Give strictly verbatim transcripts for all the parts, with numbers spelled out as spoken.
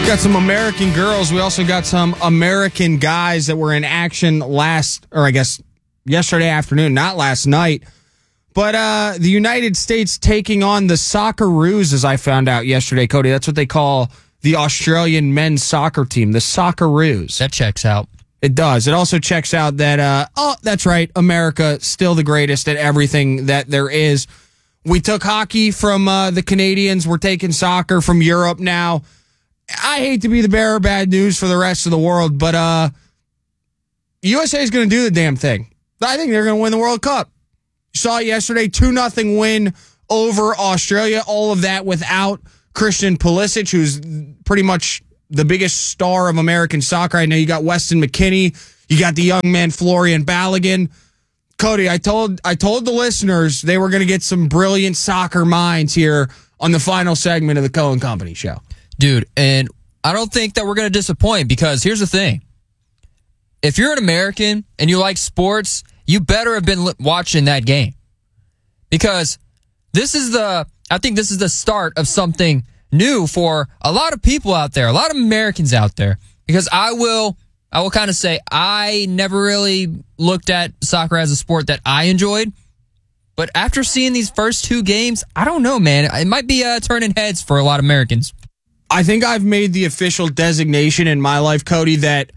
Got some American girls. We also got some American guys that were in action last, or I guess yesterday afternoon, not last night. But uh, the United States taking on the Socceroos, as I found out yesterday, Cody. That's what they call the Australian men's soccer team, the Socceroos. That checks out. It does. It also checks out that, uh, oh, that's right, America, still the greatest at everything that there is. We took hockey from uh, the Canadians. We're taking soccer from Europe now. I hate to be the bearer of bad news for the rest of the world, but uh, U S A is going to do the damn thing. I think they're going to win the World Cup. You saw it yesterday, two nothing win over Australia. All of that without Christian Pulisic, who's pretty much the biggest star of American soccer. I know you got Weston McKennie. You got the young man Florian Balogun. Cody, I told I told the listeners they were going to get some brilliant soccer minds here on the final segment of the Cohen Company show. Dude, and I don't think that we're going to disappoint, because here's the thing. If you're an American and you like sports, you better have been watching that game. Because this is the, I think this is the start of something new for a lot of people out there, a lot of Americans out there. Because I will, I will kind of say, I never really looked at soccer as a sport that I enjoyed. But after seeing these first two games, I don't know, man. It might be uh, turning heads for a lot of Americans. I think I've made the official designation in my life, Cody, that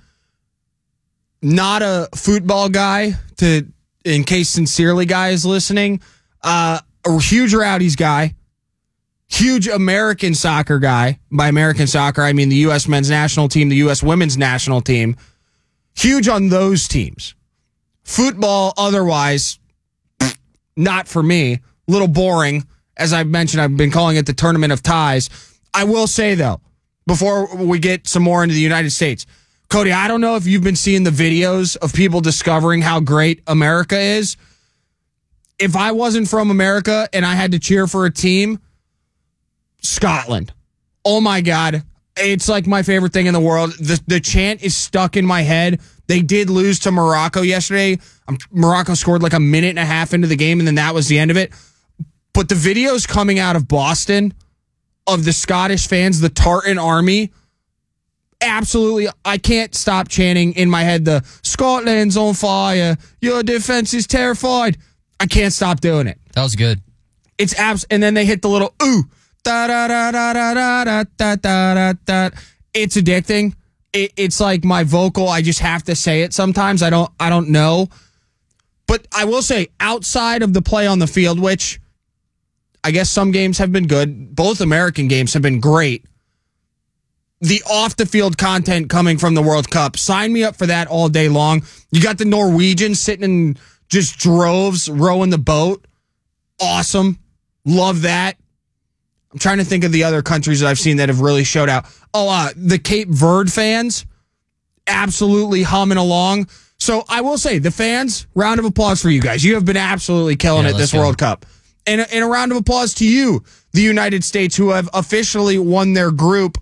not a football guy, to in case Sincerely guy is listening, uh, a huge Rowdies guy, huge American soccer guy. By American soccer, I mean the U S men's national team, the U S women's national team. Huge on those teams. Football, otherwise, not for me. A little boring. As I've mentioned, I've been calling it the Tournament of Ties. I will say, though, before we get some more into the United States, Cody, I don't know if you've been seeing the videos of people discovering how great America is. If I wasn't from America and I had to cheer for a team, Scotland. Oh, my God. It's like my favorite thing in the world. The, the chant is stuck in my head. They did lose to Morocco yesterday. Um, Morocco scored like a minute and a half into the game, and then that was the end of it. But the videos coming out of Boston of the Scottish fans, the Tartan Army, absolutely, I can't stop chanting in my head the Scotland's on fire, your defense is terrified. I can't stop doing it. That was good. It's abs, and then they hit the little ooh, da da da da da da da da da da. It's addicting. It, it's like my vocal. I just have to say it sometimes. I don't. I don't know, but I will say, outside of the play on the field, which I guess some games have been good. Both American games have been great. The off-the-field content coming from the World Cup, sign me up for that all day long. You got the Norwegians sitting in just droves rowing the boat. Awesome. Love that. I'm trying to think of the other countries that I've seen that have really showed out. Oh, uh, the Cape Verde fans, absolutely humming along. So I will say, the fans, round of applause for you guys. You have been absolutely killing yeah, it this go. World Cup. And a, and a round of applause to you, the United States, who have officially won their group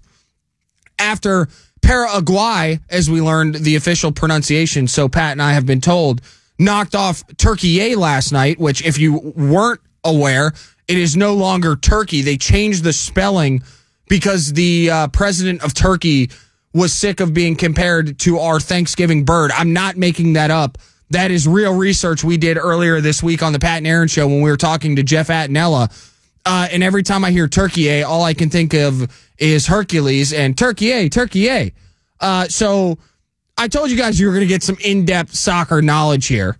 after Paraguay, as we learned the official pronunciation, so Pat and I have been told, knocked off Turkey last night, which if you weren't aware, it is no longer Turkey. They changed the spelling because the uh, president of Turkey was sick of being compared to our Thanksgiving bird. I'm not making that up. That is real research we did earlier this week on the Pat and Aaron Show when we were talking to Jeff Attinella. Uh, and every time I hear Turkey, all I can think of is Hercules and Turkey, Turkey. Uh, so I told you guys you were going to get some in-depth soccer knowledge here.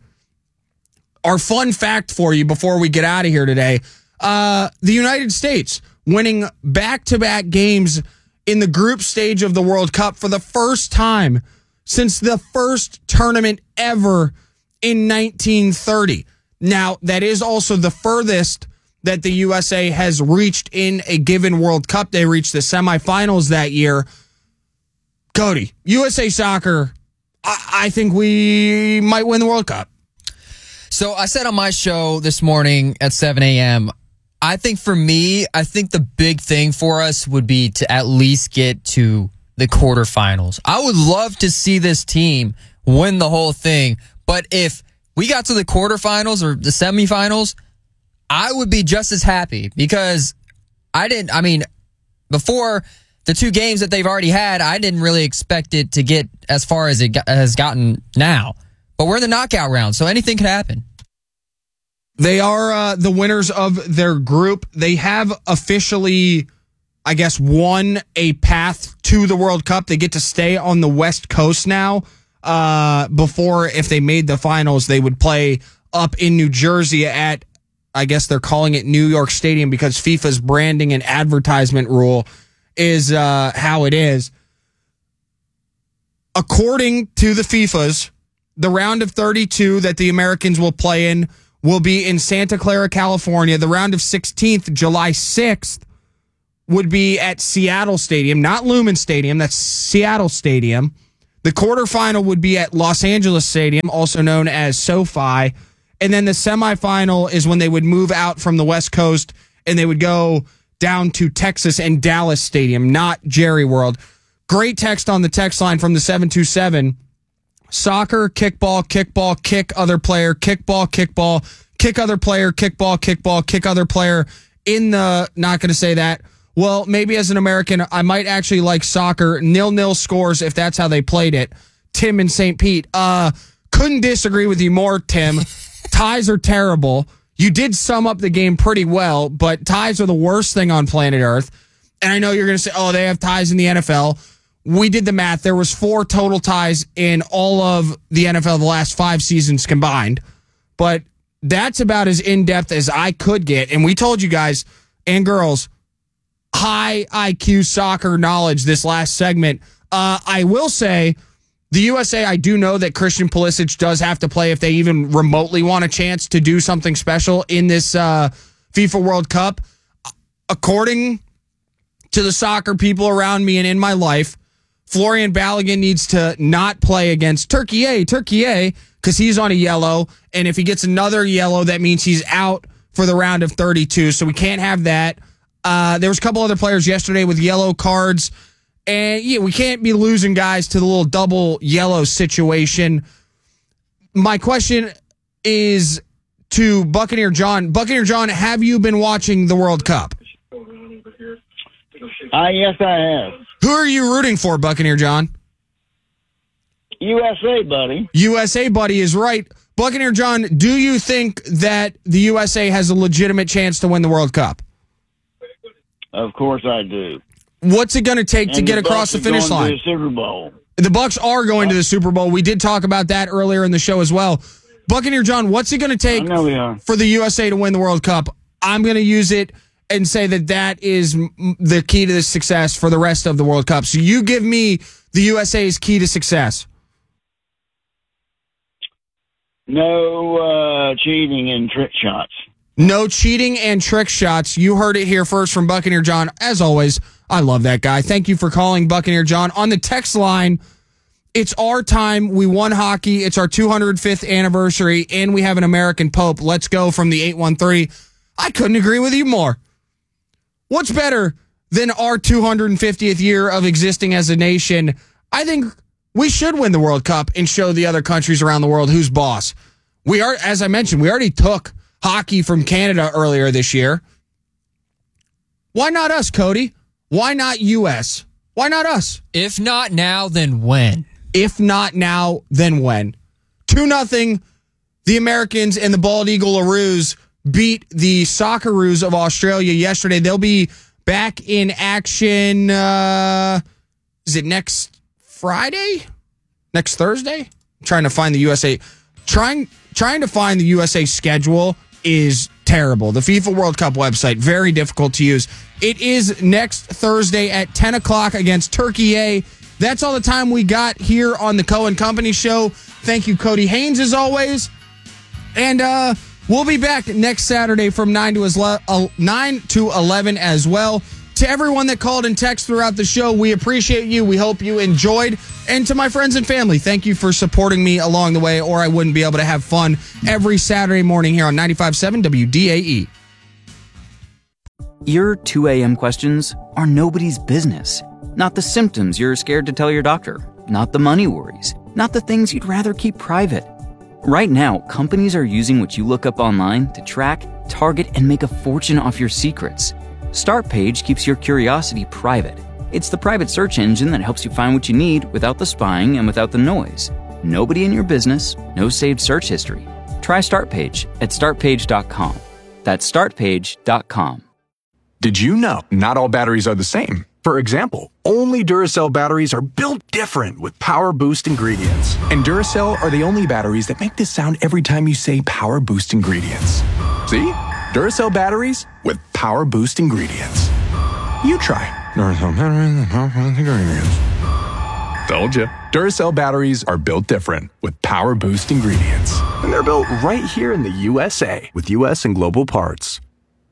Our fun fact for you before we get out of here today, uh, the United States winning back-to-back games in the group stage of the World Cup for the first time since the first tournament ever in nineteen thirty. Now, that is also the furthest that the U S A has reached in a given World Cup. They reached the semifinals that year. Cody, U S A Soccer, I, I think we might win the World Cup. So I said on my show this morning at seven a.m., I think for me, I think the big thing for us would be to at least get to the quarterfinals. I would love to see this team win the whole thing, but if we got to the quarterfinals or the semifinals, I would be just as happy because I didn't, I mean, before the two games that they've already had, I didn't really expect it to get as far as it got, has gotten now. But we're in the knockout round, so anything could happen. They are uh, the winners of their group. They have officially, I guess, won a path to the World Cup. They get to stay on the West Coast now. Uh, before, if they made the finals, they would play up in New Jersey at, I guess they're calling it New York Stadium because FIFA's branding and advertisement rule is uh, how it is. According to the FIFA's, the round of thirty-two that the Americans will play in will be in Santa Clara, California. The round of sixteenth, July sixth, would be at Seattle Stadium, not Lumen Stadium, that's Seattle Stadium. The quarterfinal would be at Los Angeles Stadium, also known as SoFi. And then the semifinal is when they would move out from the West Coast and they would go down to Texas and Dallas Stadium, not Jerry World. Great text on the text line from the seven two seven. Soccer, kickball, kickball, kick other player, kickball, kickball, kick other player, kickball, kickball, kick other player. In the, not going to say that. Well, maybe as an American, I might actually like soccer. Nil-nil scores if that's how they played it. Tim in Saint Pete. Uh, couldn't disagree with you more, Tim. Ties are terrible. You did sum up the game pretty well, but ties are the worst thing on planet Earth. And I know you're going to say, oh, they have ties in the N F L. We did the math. There was four total ties in all of the N F L the last five seasons combined. But that's about as in-depth as I could get. And we told you guys and girls, high I Q soccer knowledge this last segment. Uh, I will say, the U S A, I do know that Christian Pulisic does have to play if they even remotely want a chance to do something special in this uh, FIFA World Cup. According to the soccer people around me and in my life, Florian Balogun needs to not play against Turkey, Turkey, because he's on a yellow. And if he gets another yellow, that means he's out for the round of thirty-two. So we can't have that. Uh, there was a couple other players yesterday with yellow cards. And yeah, we can't be losing guys to the little double yellow situation. My question is to Buccaneer John. Buccaneer John, have you been watching the World Cup? Uh, yes, I have. Who are you rooting for, Buccaneer John? U S A, buddy. U S A, buddy, is right. Buccaneer John, do you think that the U S A has a legitimate chance to win the World Cup? Of course I do. What's it going to take and to get the across Bucs the are finish going line? To the Super Bowl. The Bucks are going to the Super Bowl. We did talk about that earlier in the show as well. Buccaneer John, what's it going to take I know we are. for the U S A to win the World Cup? I'm going to use it and say that that is the key to the success for the rest of the World Cup. So you give me the U S A's key to success. No uh, cheating and trick shots. No cheating and trick shots. You heard it here first from Buccaneer John. As always, I love that guy. Thank you for calling, Buccaneer John. On the text line, it's our time. We won hockey. It's our two hundred fifth anniversary, and we have an American Pope. Let's go from the eight one three. I couldn't agree with you more. What's better than our two hundred fiftieth year of existing as a nation? I think we should win the World Cup and show the other countries around the world who's boss. We are, as I mentioned, we already took hockey from Canada earlier this year. Why not us, Cody? Why not U S? Why not us? If not now, then when? If not now, then when? two nothing, the Americans and the Bald Eagle-Aroos beat the Socceroos of Australia yesterday. They'll be back in action, uh, is it next Friday? Next Thursday? I'm trying to find the U S A. Trying, trying to find the U S A schedule is terrible. The FIFA World Cup website, very difficult to use. It is next Thursday at ten o'clock against Turkey. That's all the time we got here on the Cohen Company Show. Thank you, Cody Haynes, as always. And uh, we'll be back next Saturday from nine to eleven as well. To everyone that called and texted throughout the show, we appreciate you. We hope you enjoyed. And to my friends and family, thank you for supporting me along the way, or I wouldn't be able to have fun every Saturday morning here on ninety-five point seven W D A E. Your two a.m. questions are nobody's business. Not the symptoms you're scared to tell your doctor. Not the money worries. Not the things you'd rather keep private. Right now, companies are using what you look up online to track, target, and make a fortune off your secrets. StartPage keeps your curiosity private. It's the private search engine that helps you find what you need without the spying and without the noise. Nobody in your business, no saved search history. Try StartPage at start page dot com. That's start page dot com. Did you know not all batteries are the same? For example, only Duracell batteries are built different with Power Boost ingredients. And Duracell are the only batteries that make this sound every time you say Power Boost ingredients. See? Duracell batteries with Power Boost ingredients. You try. Duracell batteries with Power Boost ingredients. Told you. Duracell batteries are built different with Power Boost ingredients. And they're built right here in the U S A with U S and global parts.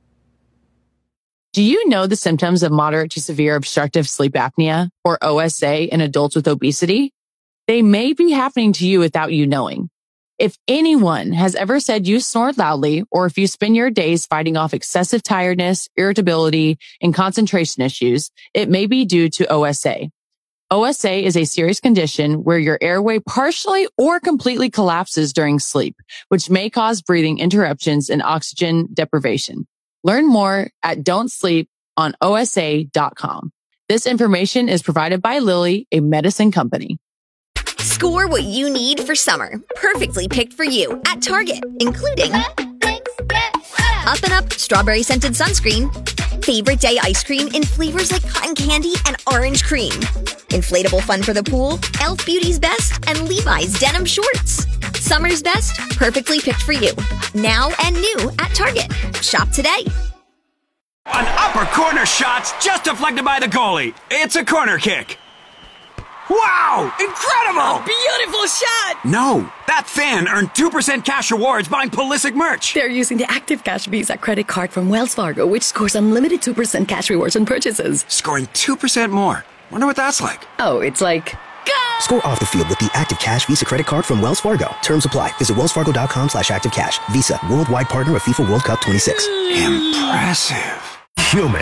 Do you know the symptoms of moderate to severe obstructive sleep apnea, or O S A, in adults with obesity? They may be happening to you without you knowing. If anyone has ever said you snore loudly, or if you spend your days fighting off excessive tiredness, irritability, and concentration issues, it may be due to O S A. O S A is a serious condition where your airway partially or completely collapses during sleep, which may cause breathing interruptions and oxygen deprivation. Learn more at don't sleep on O S A dot com. This information is provided by Lilly, a medicine company. Score what you need for summer, perfectly picked for you at Target, including Up and Up strawberry scented sunscreen, favorite day ice cream in flavors like cotton candy and orange cream, inflatable fun for the pool, e l f Beauty's Best, and Levi's denim shorts. Summer's best, perfectly picked for you. Now and new at Target. Shop today. An upper corner shot's just deflected by the goalie. It's a corner kick. Wow! Incredible! Beautiful shot! No, that fan earned two percent cash rewards buying Pulisic merch. They're using the Active Cash Visa credit card from Wells Fargo, which scores unlimited two percent cash rewards on purchases. Scoring two percent more. Wonder what that's like. Oh, it's like... Go! Score off the field with the Active Cash Visa credit card from Wells Fargo. Terms apply. Visit wellsfargo.com slash activecash. Visa, worldwide partner of FIFA World Cup twenty-six. Impressive. Human.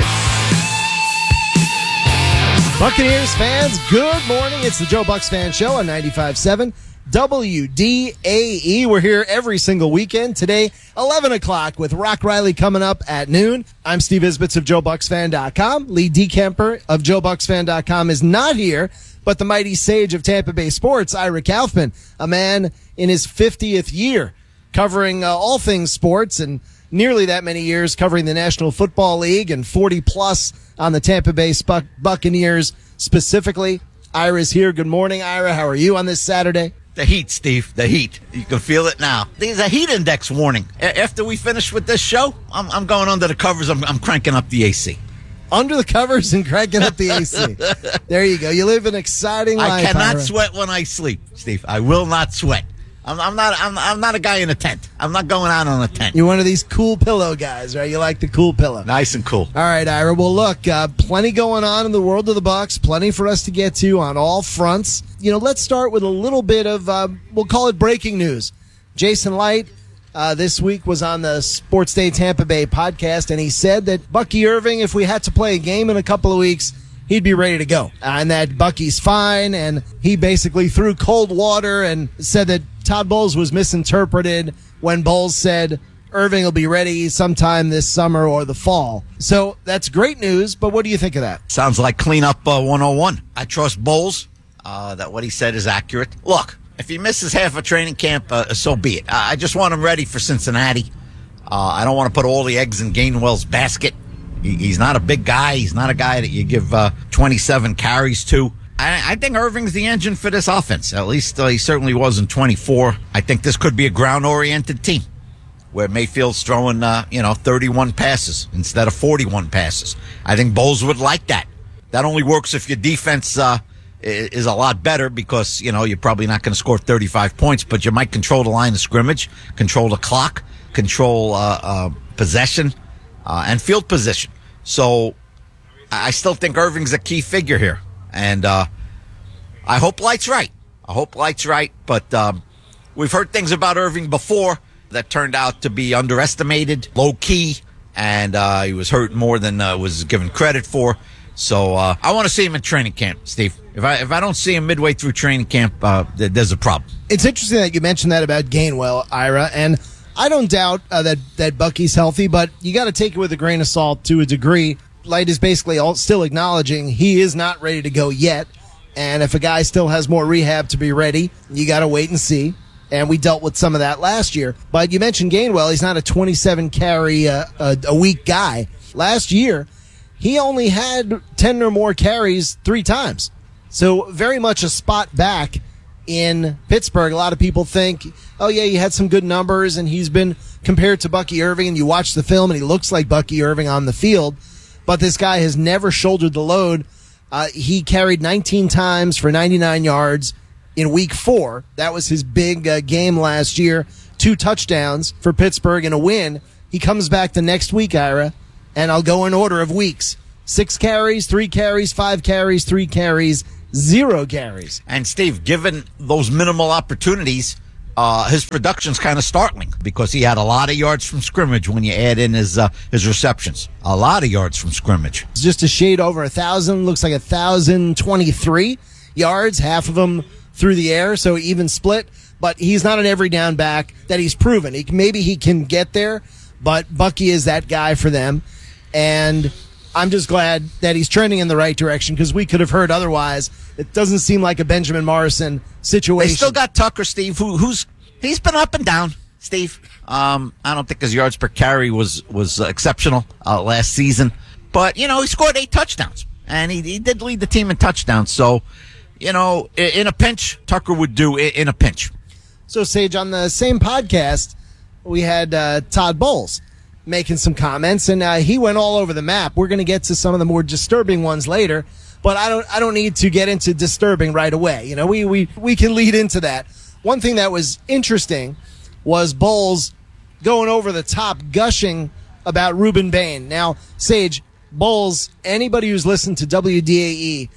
Buccaneers fans, good morning. It's the Joe Bucks Fan Show on ninety-five point seven W D A E. We're here every single weekend. Today, eleven o'clock with Rock Riley coming up at noon. I'm Steve Isbitz of Joe Bucks Fan dot com. Lee DeKemper of Joe Bucks Fan dot com is not here, but the mighty sage of Tampa Bay sports, Ira Kaufman, a man in his fiftieth year covering uh, all things sports and nearly that many years covering the National Football League and forty plus on the Tampa Bay Sp- Buccaneers specifically. Ira's here. Good morning, Ira. How are you on this Saturday? The heat, Steve. The heat. You can feel it now. There's a heat index warning. A- after we finish with this show, I'm, I'm going under the covers. I'm, I'm cranking up the A C. Under the covers and cranking up the A C. There you go. You live an exciting life, I cannot Ira. sweat when I sleep, Steve. I will not sweat. I'm, I'm not. I'm, I'm not a guy in a tent. I'm not going out on a tent. You're one of these cool pillow guys, right? You like the cool pillow. Nice and cool. All right, Ira. Well, look, uh, plenty going on in the world of the Bucs. Plenty for us to get to on all fronts. You know, let's start with a little bit of, uh, we'll call it breaking news. Jason Light uh, this week was on the Sports Day Tampa Bay podcast, and he said that Bucky Irving, if we had to play a game in a couple of weeks, he'd be ready to go. Uh, and that Bucky's fine, and he basically threw cold water and said that Todd Bowles was misinterpreted when Bowles said Irving will be ready sometime this summer or the fall. So that's great news, but what do you think of that? Sounds like cleanup uh, one oh one. I trust Bowles, uh, that what he said is accurate. Look, if he misses half a training camp, uh, so be it. I just want him ready for Cincinnati. Uh, I don't want to put all the eggs in Gainwell's basket. He, he's not a big guy. He's not a guy that you give uh, twenty-seven carries to. I, I think Irving's the engine for this offense. At least uh, he certainly was in twenty-four. I think this could be a ground-oriented team where Mayfield's throwing, uh, you know, thirty-one passes instead of forty-one passes. I think Bowles would like that. That only works if your defense uh, is a lot better because, you know, you're probably not going to score thirty-five points, but you might control the line of scrimmage, control the clock, control uh, uh, possession, uh, and field position. So I still think Irving's a key figure here. And uh, I hope Light's right. I hope Light's right. But um, we've heard things about Irving before that turned out to be underestimated, low-key, and uh, he was hurt more than uh, was given credit for. So uh, I want to see him in training camp, Steve. If I if I don't see him midway through training camp, uh, th- there's a problem. It's interesting that you mentioned that about Gainwell, Ira, and I don't doubt uh, that, that Bucky's healthy, but you got to take it with a grain of salt to a degree. Light is basically all, still acknowledging he is not ready to go yet. And if a guy still has more rehab to be ready, you got to wait and see. And we dealt with some of that last year. But you mentioned Gainwell. He's not a twenty-seven carry uh, a, a week guy. Last year, he only had ten or more carries three times. So very much a spot back in Pittsburgh. A lot of people think, oh, yeah, he had some good numbers, and he's been compared to Bucky Irving, and you watch the film, and he looks like Bucky Irving on the field. But this guy has never shouldered the load. Uh, he carried nineteen times for ninety-nine yards in week four. That was his big uh, game last year. Two touchdowns for Pittsburgh and a win. He comes back the next week, Ira, and I'll go in order of weeks. Six carries, three carries, five carries, three carries, zero carries. And, Steve, given those minimal opportunities, uh, his production's kind of startling because he had a lot of yards from scrimmage when you add in his uh, his receptions. A lot of yards from scrimmage. It's just a shade over a thousand. Looks like a thousand twenty-three yards, half of them through the air, so even split. But he's not an every down back that he's proven. He, maybe he can get there, but Bucky is that guy for them. And I'm just glad that he's trending in the right direction because we could have heard otherwise. It doesn't seem like a Benjamin Morrison situation. They still got Tucker, Steve, who, who's he's been up and down, Steve. Um, I don't think his yards per carry was was uh, exceptional uh, last season, but you know he scored eight touchdowns and he, he did lead the team in touchdowns. So, you know, in, in a pinch, Tucker would do in, in a pinch. So, Sage, on the same podcast, we had uh, Todd Bowles making some comments, and uh, he went all over the map. We're going to get to some of the more disturbing ones later, but I don't I don't need to get into disturbing right away. You know, we we we can lead into that. One thing that was interesting was Bowles going over the top, gushing about Ruben Bain. Now, Sage, Bowles, anybody who's listened to W D A E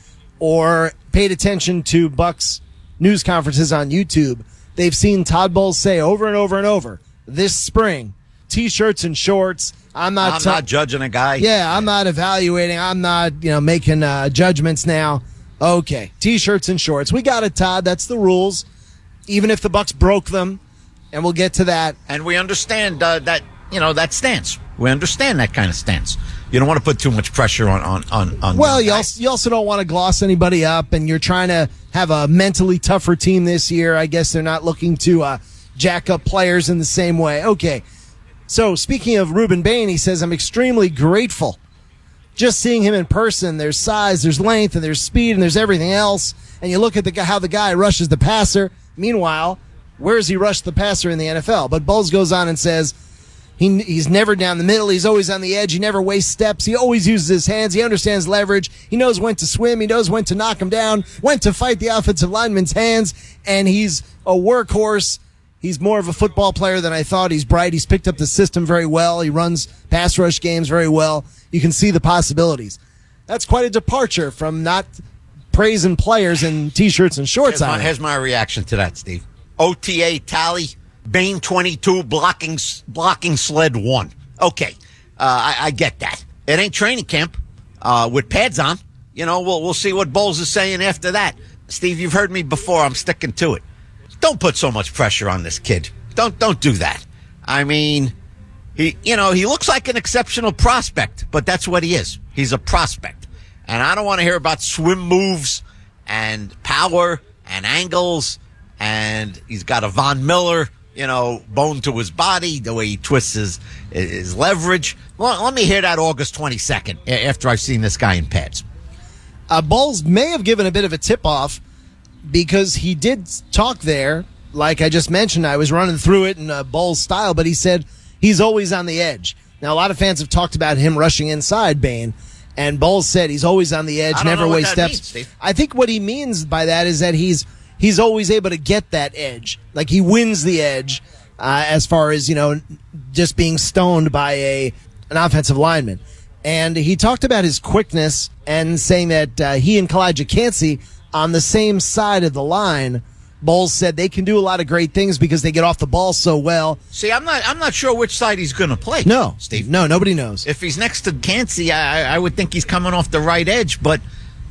or paid attention to Buck's news conferences on YouTube, they've seen Todd Bowles say over and over and over this spring, T-shirts and shorts. I'm not. I'm t- not judging a guy. Yeah, I'm not evaluating. I'm not, you know, making uh, judgments now. Okay, T-shirts and shorts. We got it, Todd. That's the rules. Even if the Bucks broke them, and we'll get to that. And we understand uh, that, you know, that stance. We understand that kind of stance. You don't want to put too much pressure on on on. on well, you also, you also don't want to gloss anybody up, and you're trying to have a mentally tougher team this year. I guess they're not looking to uh, jack up players in the same way. Okay. So, speaking of Ruben Bain, he says, I'm extremely grateful. Just seeing him in person, there's size, there's length, and there's speed, and there's everything else. And you look at the how the guy rushes the passer. Meanwhile, where's he rushed the passer in the N F L? But Bowles goes on and says, he he's never down the middle. He's always on the edge. He never wastes steps. He always uses his hands. He understands leverage. He knows when to swim. He knows when to knock him down, when to fight the offensive lineman's hands. And he's a workhorse. He's more of a football player than I thought. He's bright. He's picked up the system very well. He runs pass rush games very well. You can see the possibilities. That's quite a departure from not praising players in T-shirts and shorts. Here's my, on here's my reaction to that, Steve. O T A tally, Bain twenty-two, blocking blocking sled one. Okay, uh, I, I get that. It ain't training camp uh, with pads on. You know, we'll we'll see what Bowles is saying after that. Steve, you've heard me before. I'm sticking to it. Don't put so much pressure on this kid. Don't don't do that. I mean, he you know he looks like an exceptional prospect, but that's what he is. He's a prospect, and I don't want to hear about swim moves and power and angles. And he's got a Von Miller, you know, bone to his body, the way he twists his his leverage. Well, let me hear that August twenty-second after I've seen this guy in pads. Uh, Bowles may have given a bit of a tip off, because he did talk there, like I just mentioned. I was running through it in a Bowles style, but he said he's always on the edge. Now, a lot of fans have talked about him rushing inside Bain, and Bowles said he's always on the edge, I don't never know what wastes that steps. means, Steve. I think what he means by that is that he's he's always able to get that edge. Like, he wins the edge uh, as far as, you know, just being stoned by a an offensive lineman. And he talked about his quickness and saying that uh, he and Kalijah Kancey on the same side of the line. Bowles said they can do a lot of great things because they get off the ball so well. See, I'm not I'm not sure which side he's going to play. No, Steve. No, nobody knows. If he's next to Kancey, I, I would think he's coming off the right edge, but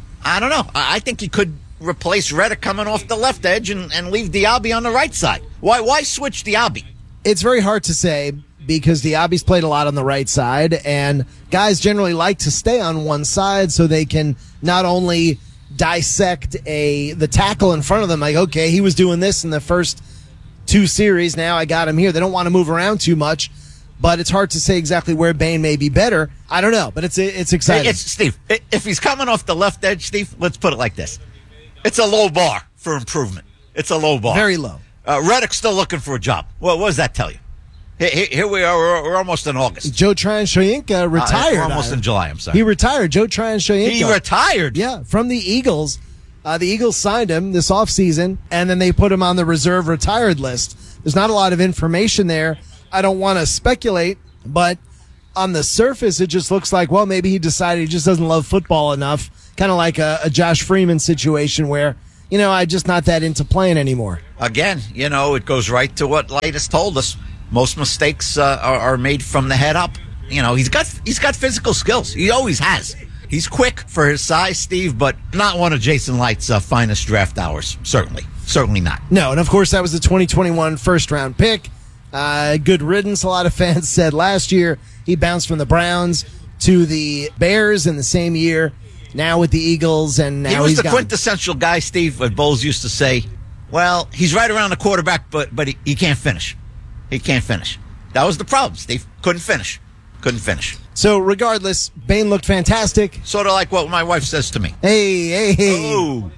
I don't know. I, I think he could replace Reddick coming off the left edge and, and leave Diaby on the right side. Why why switch Diaby? It's very hard to say, because Diaby's played a lot on the right side, and guys generally like to stay on one side so they can not only dissect a the tackle in front of them, like, okay, he was doing this in the first two series, now I got him here. They don't want to move around too much, but it's hard to say exactly where Bain may be better. I don't know, but it's it's exciting. It's, Steve, if he's coming off the left edge, Steve, let's put it like this. It's a low bar for improvement. It's a low bar. Very low. Uh, Reddick's still looking for a job. Well, what does that tell you? Here, here we are. We're, we're almost in August. Joe Tryon-Shoyinka retired. Uh, we're almost Ira. in July, I'm sorry. He retired. Joe Tryon-Shoyinka. He retired? Yeah, from the Eagles. Uh, the Eagles signed him this offseason, and then they put him on the reserve retired list. There's not a lot of information there. I don't want to speculate, but on the surface, it just looks like, well, maybe he decided he just doesn't love football enough, kind of like a, a Josh Freeman situation where, you know, I'm just not that into playing anymore. Again, you know, it goes right to what Light has told us. Most mistakes uh, are, are made from the head up. You know, he's got he's got physical skills. He always has. He's quick for his size, Steve, but not one of Jason Light's uh, finest draft hours. Certainly. Certainly not. No, and of course that was the twenty twenty-one first-round pick. Uh, good riddance, a lot of fans said last year. He bounced from the Browns to the Bears in the same year, now with the Eagles, and now he was he's the gone. quintessential guy, Steve, what Bowles used to say, well, he's right around the quarterback, but but he, he can't finish. He can't finish. That was the problem, Steve. Couldn't finish. Couldn't finish. So regardless, Bain looked fantastic. Sort of like what my wife says to me. Hey, hey, hey. Oh.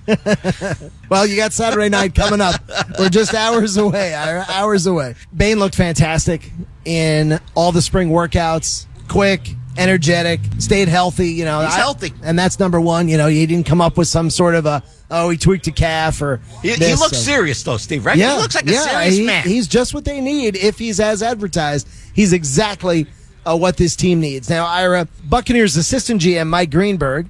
Well, you got Saturday night coming up. We're just hours away. Hours away. Bain looked fantastic in all the spring workouts. Quick, energetic, stayed healthy. You know, He's I, healthy. And that's number one. You know, he didn't come up with some sort of a, oh, he tweaked a calf or He, this, he looks so. serious, though, Steve, right? Yeah, He looks like a yeah, serious he- man. He's just what they need if he's as advertised. He's exactly uh, what this team needs. Now, Ira, Buccaneers assistant G M Mike Greenberg,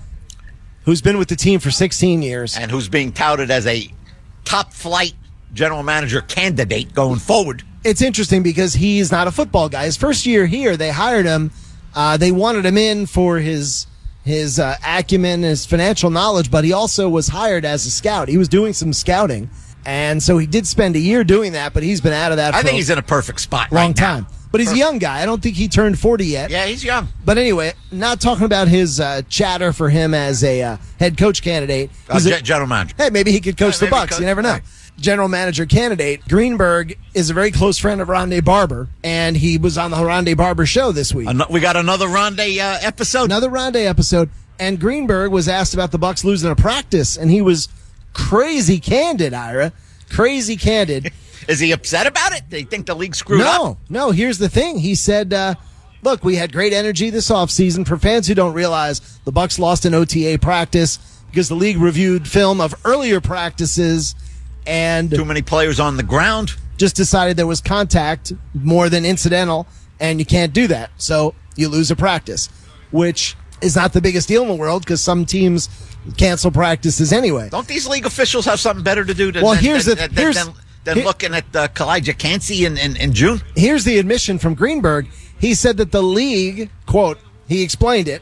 who's been with the team for sixteen years. And who's being touted as a top-flight general manager candidate going forward. It's interesting because he's not a football guy. His first year here, they hired him. Uh, they wanted him in for his his uh, acumen, his financial knowledge, but he also was hired as a scout. He was doing some scouting, and so he did spend a year doing that, but he's been out of that I for think a he's in a perfect spot long right time. now. But he's Perfect. a young guy. I don't think he turned forty yet. Yeah, he's young. But anyway, not talking about his uh, chatter for him as a uh, head coach candidate. Uh, He's a- ge- general manager. Hey, maybe he could coach Yeah, the maybe Bucks. coach- You never know. right. General manager candidate Greenberg is a very close friend of Rondé Barber, and he was on the Rondé Barber show this week. Ano- we got another Rondé uh, episode. Another Rondé episode, and Greenberg was asked about the Bucks losing a practice, and he was crazy candid. Ira, crazy candid. Is he upset about it? Do you think the league screwed up? No, no. Here's the thing. He said, uh, "Look, we had great energy this offseason. For fans who don't realize, the Bucks lost an O T A practice because the league reviewed film of earlier practices and Too many players on the ground. just decided there was contact more than incidental, and you can't do that. So you lose a practice, which is not the biggest deal in the world because some teams cancel practices anyway. Don't these league officials have something better to do than, Well, than, here's than, the- than, here's- than, than here- looking at uh, Kalijah Cansey in, in, in June? Here's the admission from Greenberg. He said that the league, quote, he explained it.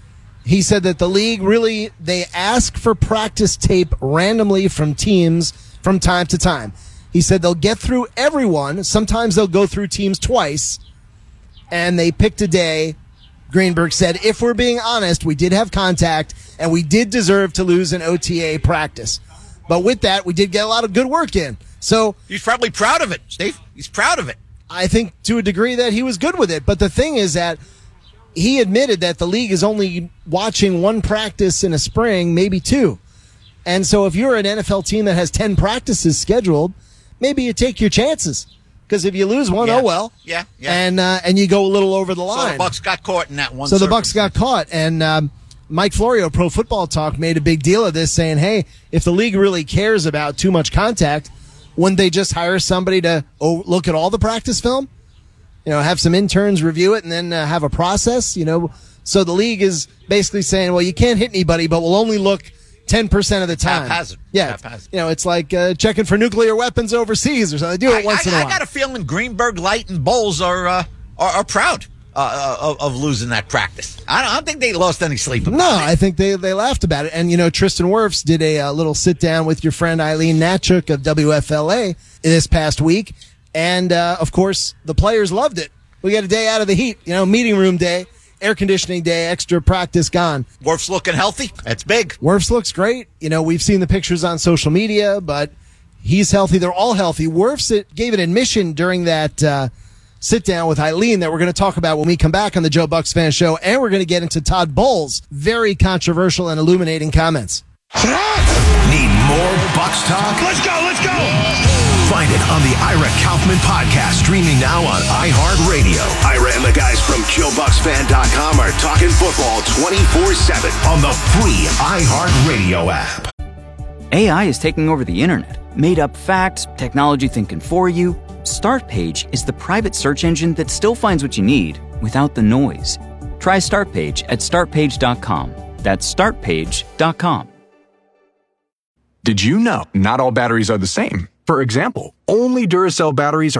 He said that the league really, they ask for practice tape randomly from teams from time to time. He said they'll get through everyone. Sometimes they'll go through teams twice, and they picked a day. Greenberg said, if we're being honest, we did have contact, and we did deserve to lose an O T A practice. But with that, we did get a lot of good work in. So He's probably proud of it, Steve. He's proud of it. I think to a degree that he was good with it. But the thing is that he admitted that the league is only watching one practice in a spring, maybe two. And so if you're an N F L team that has ten practices scheduled, maybe you take your chances. Because if you lose one, Yeah. oh well. Yeah, yeah. And uh, and you go a little over the So line. the Bucks got caught in that one. So the Bucks circumstance. got caught, and um, Mike Florio, Pro Football Talk, made a big deal of this, saying, "Hey, if the league really cares about too much contact, wouldn't they just hire somebody to oh, look at all the practice film? You know, have some interns review it, and then uh, have a process. You know, so the league is basically saying, well, you can't hit anybody, but we'll only look ten percent of the time. Haphazard. Yeah, Haphazard. you know, it's like uh, checking for nuclear weapons overseas or something. They do it I, once I, in a I while. got a feeling Greenberg, Light, and Bowles are uh, are, are proud uh, of, of losing that practice. I don't, I don't think they lost any sleep about No, it. I think they, they laughed about it. And, you know, Tristan Wirfs did a, uh little sit down with your friend Eileen Natchuk of W F L A this past week. And, uh, of course, the players loved it. we get a day out of the heat. You know, meeting room day, air conditioning day, extra practice gone. Worf's looking healthy. That's big. Wirfs looks great. You know, we've seen the pictures on social media, but he's healthy. They're all healthy. Wirfs gave an admission during that uh, sit down with Eileen that we're going to talk about when we come back on the Joe Bucks Fan Show, and we're going to get into Todd Bowles' very controversial and illuminating comments. Need more Bucks talk? Let's go, let's go! Find it on the Ira Kaufman podcast, streaming now on iHeartRadio. Ira and the guys from Joe Bucks Fan dot com are talking football twenty-four seven on the free iHeartRadio app. A I is taking over the internet. Made up facts, technology thinking for you. Startpage is the private search engine that still finds what you need without the noise. Try Startpage at start page dot com. That's start page dot com. Did you know not all batteries are the same? For example, only Duracell batteries are